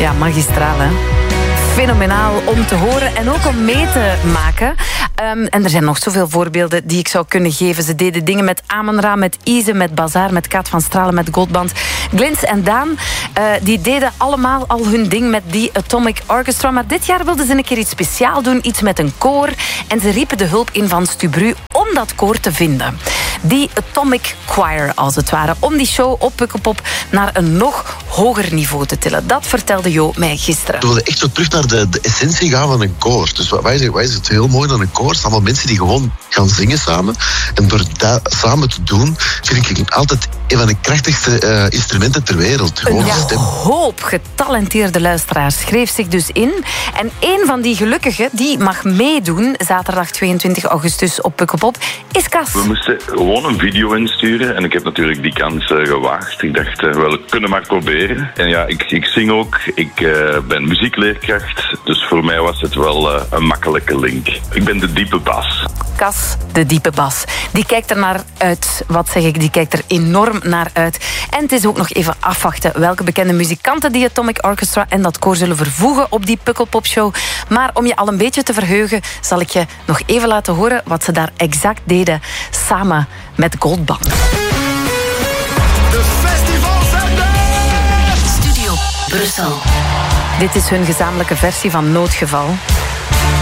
Ja, magistraal, hè. Fenomenaal om te horen en ook om mee te maken. En er zijn nog zoveel voorbeelden die ik zou kunnen geven. Ze deden dingen met Amen-Ra, met Ize, met Bazaar, met Kaat van Stralen, met Goldband. Glins en Daan, die deden allemaal al hun ding met die Atomic Orchestra. Maar dit jaar wilden ze een keer iets speciaal doen, iets met een koor. En ze riepen de hulp in van Stubru om dat koor te vinden. Die Atomic Choir, als het ware. Om die show op Pukkelpop naar een nog hoger niveau te tillen. Dat vertelde Jo mij gisteren. We wilden echt zo terug naar de essentie gaan van een koor. Dus wat is het heel mooi aan een koor? Het zijn allemaal mensen die gewoon gaan zingen samen. En door dat samen te doen, vind ik altijd een van de krachtigste instrumenten ter wereld. Gewoon een stem. Hoop getalenteerde luisteraars schreef zich dus in. En één van die gelukkigen, die mag meedoen, zaterdag 22 augustus op Pukkelpop, is Cas. We moesten gewoon een video insturen en ik heb natuurlijk die kans gewaagd. Ik dacht, we kunnen maar proberen. En ja, ik zing ook, ik ben muziekleerkracht, dus voor mij was het wel een makkelijke link. Ik ben de diepe bas. Cas, de diepe bas. Die kijkt er naar uit. Wat zeg ik? Die kijkt er enorm naar uit. En het is ook nog even afwachten welke bekende muzikanten die Atomic Orchestra en dat koor zullen vervoegen op die Pukkelpop-show. Maar om je al een beetje te verheugen, zal ik je nog even laten horen wat ze daar exact deden samen met Goldband. De festivalzender! Studio Brussel. Dit is hun gezamenlijke versie van Noodgeval.